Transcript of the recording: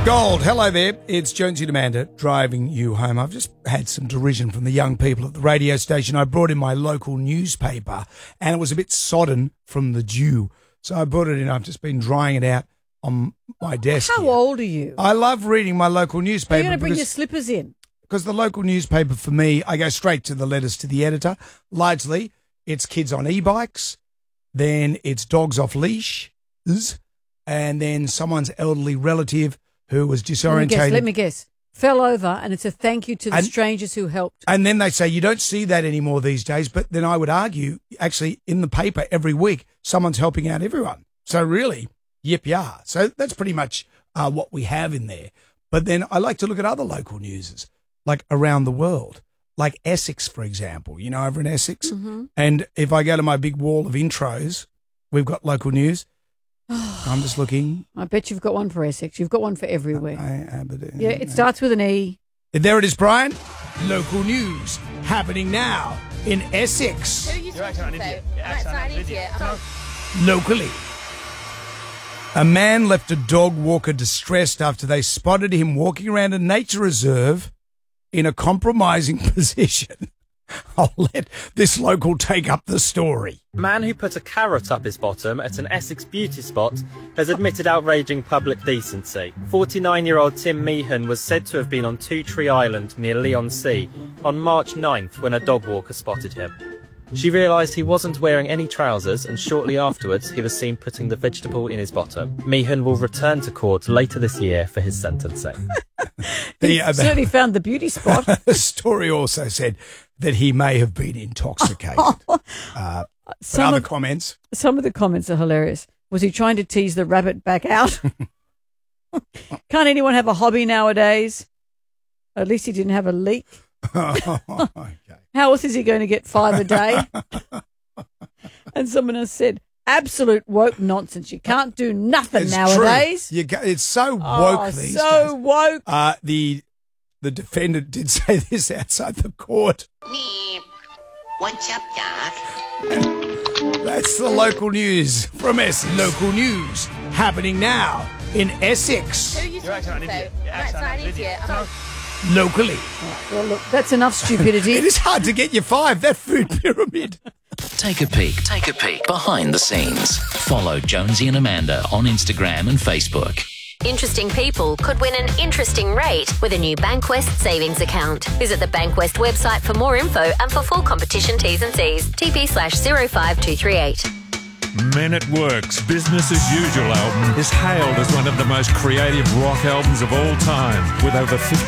Gold, hello there. It's Jonesy and Amanda driving you home. I've just had some derision from the young people at the radio station. I brought in my local newspaper and it was a bit sodden from the dew. So I brought it in. I've just been drying it out on my desk. How old are you? I love reading my local newspaper. Are you going to bring your slippers in? Because the local newspaper for me, I go straight to the letters to the editor. Largely, it's kids on e-bikes, then it's dogs off leashes, and then someone's elderly relative who was disorientated. Let me guess. Fell over, and it's a thank you to the strangers who helped. And then they say you don't see that anymore these days, but then I would argue, actually, in the paper every week, someone's helping out everyone. So really, yip-yah. So that's pretty much what we have in there. But then I like to look at other local newses, like around the world, like Essex, for example, you know, over in Essex. Mm-hmm. And if I go to my big wall of intros, we've got local news. I'm just looking. I bet you've got one for Essex. You've got one for everywhere. Yeah, it starts with an E. There it is, Brian. Local news happening now in Essex. Who are you talking to? That's not an idiot. Locally, a man left a dog walker distressed after they spotted him walking around a nature reserve in a compromising position. I'll let this local take up the story. Man who put a carrot up his bottom at an Essex beauty spot has admitted outraging public decency. 49-year-old Tim Meehan was said to have been on Two Tree Island near Leigh-on-Sea on March 9th when a dog walker spotted him. She realised he wasn't wearing any trousers, and shortly afterwards he was seen putting the vegetable in his bottom. Meehan will return to court later this year for his sentencing. He certainly found the beauty spot. The story also said that he may have been intoxicated. Some of the comments are hilarious. Was he trying to tease the rabbit back out? Can't anyone have a hobby nowadays? At least he didn't have a leak. Okay. How else is he going to get 5 a day? And someone has said, absolute woke nonsense. You can't do nothing nowadays. It's so woke these days. So woke. The defendant did say this outside the court. What's up, Doc? That's the local news from Essex. Local news happening now in Essex. Who are you talking to? That's not an idiot. Locally. Well, look, that's enough stupidity. It is hard to get you 5, that food pyramid. Take a peek behind the scenes. Follow Jonesy and Amanda on Instagram and Facebook. Interesting people could win an interesting rate with a new Bankwest savings account. Visit the Bankwest website for more info and for full competition T's and C's. TP/05238. Men at Work's Business as Usual album is hailed as one of the most creative rock albums of all time, with over 50